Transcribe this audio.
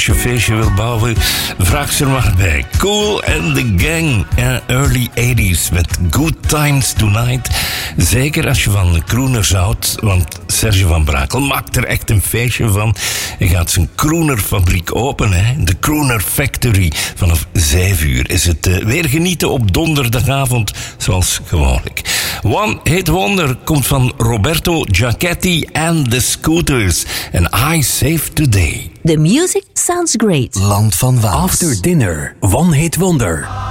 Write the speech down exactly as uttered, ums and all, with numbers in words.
Als je een feestje wil bouwen, vraag ze er maar bij. Cool and the Gang, ja, early eighties met Good Times Tonight. Zeker als je van crooners houdt, want Serge van Brakel maakt er echt een feestje van. Hij gaat zijn croonerfabriek open, hè? De Crooner Factory. Vanaf zeven uur is het uh, weer genieten op donderdagavond, zoals gewoonlijk. One Hit Wonder komt van Roberto Giachetti and the Scooters. En I Save Today. The music sounds great. Land van Waals. After dinner, One Hit Wonder.